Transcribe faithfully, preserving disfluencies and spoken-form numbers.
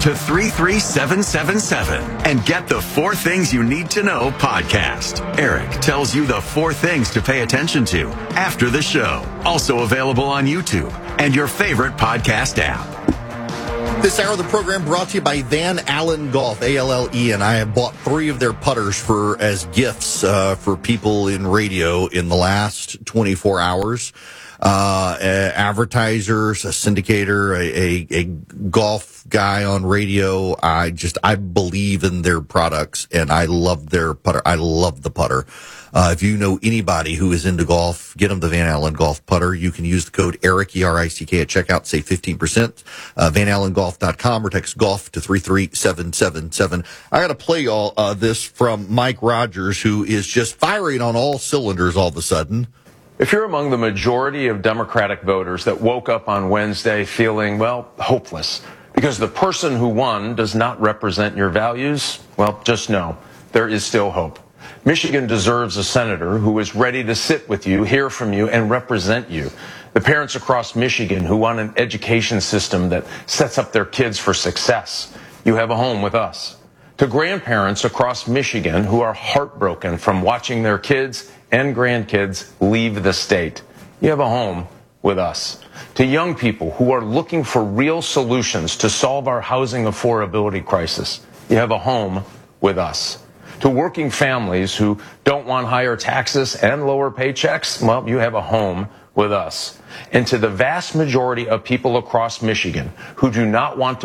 to three three seven seven seven and get the Four Things You Need to Know podcast. Eric tells you the four things to pay attention to after the show. Also available on YouTube and your favorite podcast app. This hour of the program brought to you by Van Allen Golf, A L L E, and I have bought three of their putters for as gifts uh, for people in radio in the last twenty-four hours. Uh, advertisers, a syndicator, a, a, a golf guy on radio. I just, I believe in their products and I love their putter. I love the putter. Uh, if you know anybody who is into golf, get them the Van Allen Golf putter. You can use the code ERIC, E R I C K at checkout, save fifteen percent. Uh, van allen golf dot com or text golf to three three seven seven seven. I got to play all uh, this from Mike Rogers, who is just firing on all cylinders all of a sudden. If you're among the majority of Democratic voters that woke up on Wednesday feeling, well, hopeless, because the person who won does not represent your values, well, just know there is still hope. Michigan deserves a senator who is ready to sit with you, hear from you, and represent you. The parents across Michigan who want an education system that sets up their kids for success. You have a home with us. To grandparents across Michigan who are heartbroken from watching their kids and grandkids leave the state. You have a home with us. To young people who are looking for real solutions to solve our housing affordability crisis. You have a home with us. To working families who don't want higher taxes and lower paychecks, well, you have a home with us. And to the vast majority of people across Michigan who do not want to